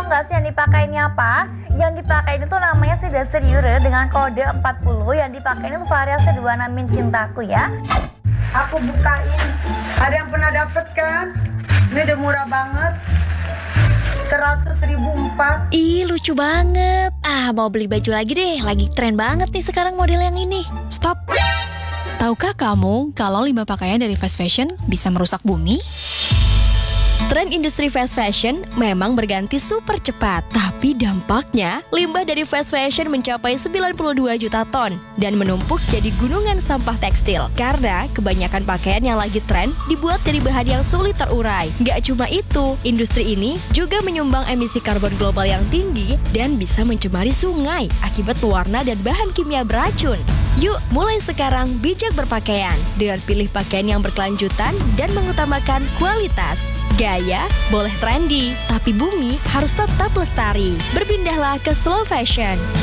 nggak sih yang dipakai ini apa? Yang dipakai itu namanya Sidaseriure dengan kode 40. Yang dipakai itu variasi 26 min cintaku ya. Aku bukain. Ada yang pernah dapet kan? Ini udah murah banget. 100.000 4. Ih, lucu banget. Mau beli baju lagi deh. Lagi tren banget nih sekarang model yang ini. Stop. Tahukah kamu kalau limbah pakaian dari fast fashion bisa merusak bumi? Tren industri fast fashion memang berganti super cepat, tapi dampaknya limbah dari fast fashion mencapai 92 juta ton dan menumpuk jadi gunungan sampah tekstil karena kebanyakan pakaian yang lagi tren dibuat dari bahan yang sulit terurai. Gak cuma itu, industri ini juga menyumbang emisi karbon global yang tinggi dan bisa mencemari sungai akibat pewarna dan bahan kimia beracun. Yuk, mulai sekarang bijak berpakaian dengan pilih pakaian yang berkelanjutan dan mengutamakan kualitas. Gaya boleh trendy, tapi bumi harus tetap lestari. Berpindahlah ke slow fashion.